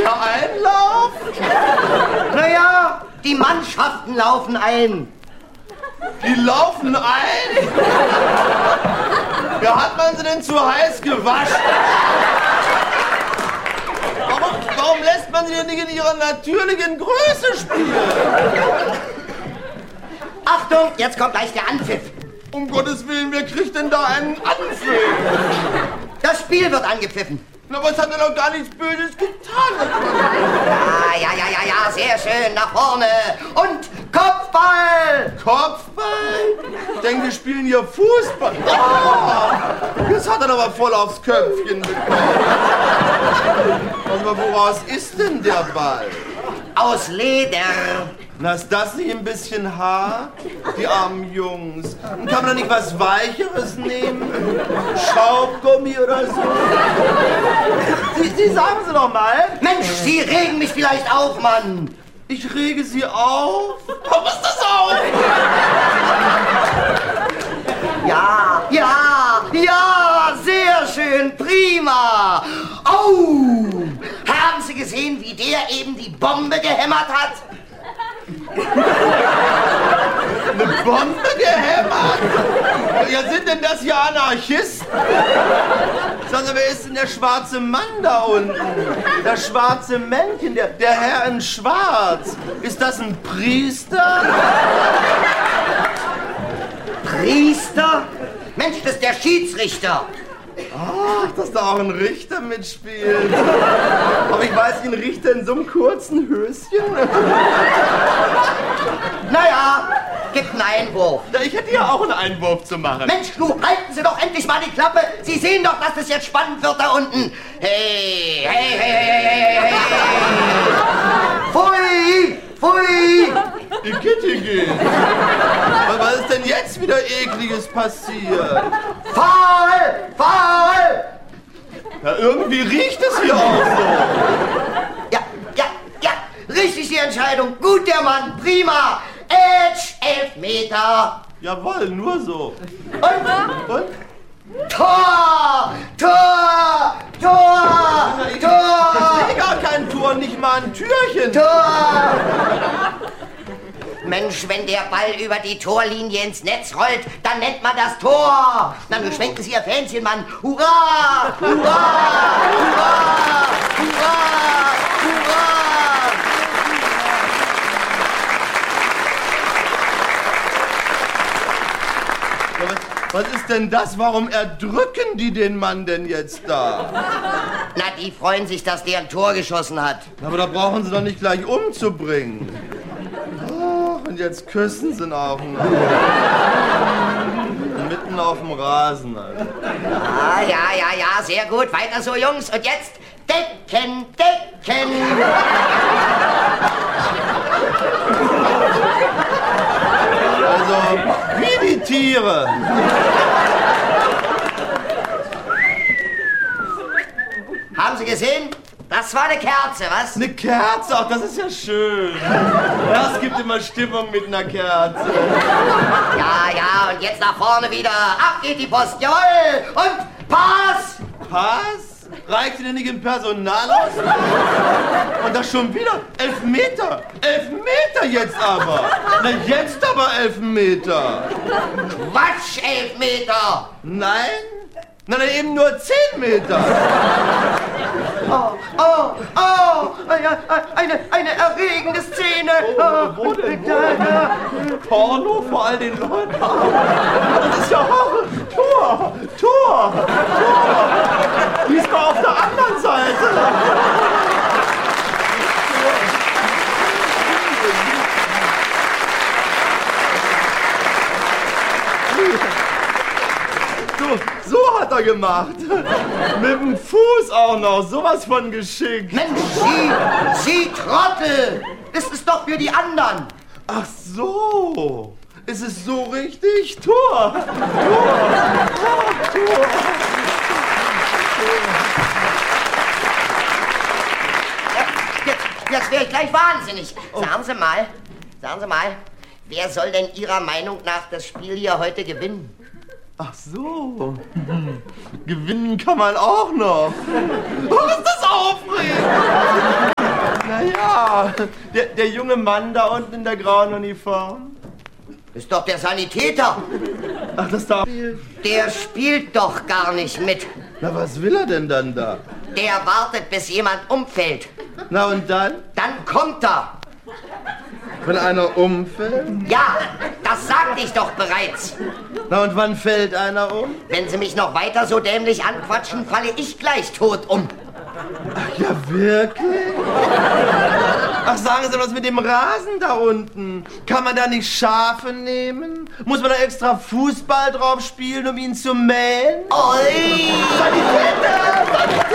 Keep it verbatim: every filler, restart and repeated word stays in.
hier einlauft? Naja, die Mannschaften laufen ein. Die laufen ein? Ja, hat man sie denn zu heiß gewaschen? Warum, warum lässt man sie denn nicht in ihrer natürlichen Größe spielen? Achtung, jetzt kommt gleich der Anpfiff. Um Gottes Willen, wer kriegt denn da einen Anpfiff? Das Spiel wird angepfiffen. Aber es hat ja noch gar nichts Böses getan. Ja, ja, ja, ja, ja, sehr schön, nach vorne. Und Kopfball! Kopfball? Ich denke, wir spielen hier Fußball. Oh, das hat er aber voll aufs Köpfchen bekommen. Aber woraus ist denn der Ball? Aus Leder. Na, ist das nicht ein bisschen hart? Die armen Jungs. Und kann man da nicht was Weicheres nehmen? Schaumgummi oder so? Sie, Sie sagen Sie doch mal. Mensch, Sie regen mich vielleicht auf, Mann. Ich rege Sie auf? Warum ist das auf? Ja, ja, ja, sehr schön, prima. Oh, haben Sie gesehen, wie der eben die Bombe gehämmert hat? Eine Bombe gehämmert? Ja, sind denn das hier Anarchisten? Sagen Sie, wer ist denn der schwarze Mann da unten? Das schwarze Männchen, der, der Herr in Schwarz. Ist das ein Priester? Priester? Mensch, das ist der Schiedsrichter. Ach, dass da auch ein Richter mitspielt. Aber ich weiß, wie ein Richter in so einem kurzen Höschen. Naja, gibt einen Einwurf. Ja, ich hätte ja auch einen Einwurf zu machen. Mensch, du, halten Sie doch endlich mal die Klappe. Sie sehen doch, dass das jetzt spannend wird da unten. Hey, hey, hey, hey, hey, hey, hey. Pfui, pfui. Die Kitty geht. Was ist denn jetzt wieder Ekliges passiert? Faul, faul. Ja, irgendwie riecht es hier auch so. Ja, ja, ja, richtig die Entscheidung. Gut, der Mann, prima. Edge, Elfmeter. Jawohl, nur so. Und? Und? Tor, Tor, Tor, Ich Tor, sehe gar kein Tor, nicht mal ein Türchen. Tor. Mensch, wenn der Ball über die Torlinie ins Netz rollt, dann nennt man das Tor. Na, nun schwenken Sie Ihr Fähnchen, Mann. Hurra! Hurra! Hurra! Hurra! Hurra! Ja, was, was ist denn das? Warum erdrücken die den Mann denn jetzt da? Na, die freuen sich, dass der ein Tor geschossen hat. Aber da brauchen sie doch nicht gleich umzubringen. Oh, und jetzt küssen sie auch noch. Mitten auf dem Rasen. Alter. Ah, ja, ja, ja, sehr gut. Weiter so, Jungs. Und jetzt Decken, Decken. Also, wie die Tiere. Haben Sie gesehen? Das war eine Kerze, was? Eine Kerze, ach, das ist ja schön. Das gibt immer Stimmung mit einer Kerze. Ja, ja, und jetzt nach vorne wieder. Ab geht die Post, jawohl. Und Pass. Pass? Reicht ihr denn nicht im Personalaus? Und das schon wieder? Elfmeter! Elfmeter jetzt aber! Na, jetzt aber Elfmeter! Quatsch, Elfmeter. Nein? Na, dann eben nur zehn Meter! Oh, oh, oh, eine, eine, eine erregende Szene. Oh, wo denn? Wo denn? Porno vor all den Leuten? Das ist ja Horror! Tor! Tor! Tor! Die ist doch auf der anderen Seite! So, so hat er gemacht. Mit dem Fuß auch noch. Sowas von geschickt. Mensch, Sie, Sie Trottel. Das ist doch für die anderen. Ach so. Ist es so richtig? Tor. Tor. Tor. Tor. Jetzt, jetzt wäre ich gleich wahnsinnig. Sagen Sie mal, sagen Sie mal, wer soll denn Ihrer Meinung nach das Spiel hier heute gewinnen? Ach so. Gewinnen kann man auch noch. Oh, ist das aufregend. Ja, der, der junge Mann da unten in der grauen Uniform. Ist doch der Sanitäter. Ach, das da. Der spielt doch gar nicht mit. Na, was will er denn dann da? Der wartet, bis jemand umfällt. Na und dann? Dann kommt er. Wenn einer umfällt? Ja, das sagte ich doch bereits. Na und wann fällt einer um? Wenn Sie mich noch weiter so dämlich anquatschen, falle ich gleich tot um. Ach ja, wirklich? Ach, sagen Sie was mit dem Rasen da unten. Kann man da nicht Schafe nehmen? Muss man da extra Fußball drauf spielen, um ihn zu mähen? Oi! Sanitäter!